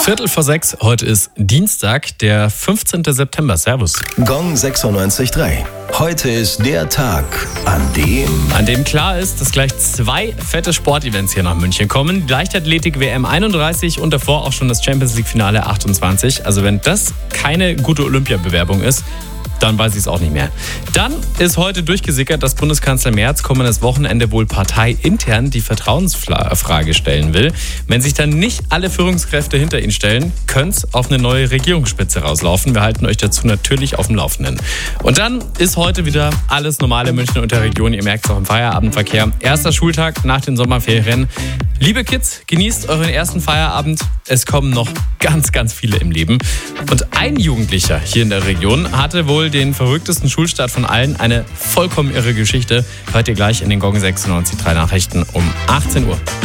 5:15. Heute ist Dienstag, der 15. September. Servus. Gong 96.3. Heute ist der Tag, an dem klar ist, dass gleich 2 fette Sportevents hier nach München kommen. Die Leichtathletik-WM 31 und davor auch schon das Champions-League-Finale 28. Also wenn das keine gute Olympiabewerbung ist, dann weiß ich es auch nicht mehr. Dann ist heute durchgesickert, dass Bundeskanzler Merz kommendes Wochenende wohl parteiintern die Vertrauensfrage stellen will. Wenn sich dann nicht alle Führungskräfte hinter ihn stellen, könnte es auf eine neue Regierungsspitze rauslaufen. Wir halten euch dazu natürlich auf dem Laufenden. Und dann ist heute wieder alles normale München und der Region. Ihr merkt es auch im Feierabendverkehr. Erster Schultag nach den Sommerferien. Liebe Kids, genießt euren ersten Feierabend. Es kommen noch ganz, ganz viele im Leben. Und ein Jugendlicher hier in der Region hatte wohl den verrücktesten Schulstart von allen. Eine vollkommen irre Geschichte. Hört ihr gleich in den Gong 96.3 Nachrichten um 18 Uhr.